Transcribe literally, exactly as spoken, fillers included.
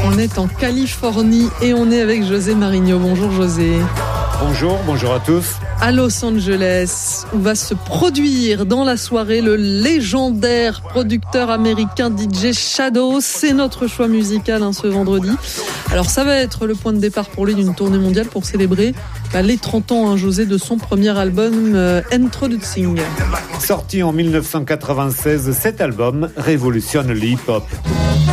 On est en Californie et on est avec José Marigno. Bonjour José. Bonjour, bonjour à tous. À Los Angeles, où va se produire dans la soirée le légendaire producteur américain D J Shadow. C'est notre choix musical hein, ce vendredi. Alors ça va être le point de départ pour lui d'une tournée mondiale pour célébrer bah, les trente ans, hein, José, de son premier album euh, Introducing. Sorti en dix-neuf cent quatre-vingt-seize, cet album révolutionne le hip-hop.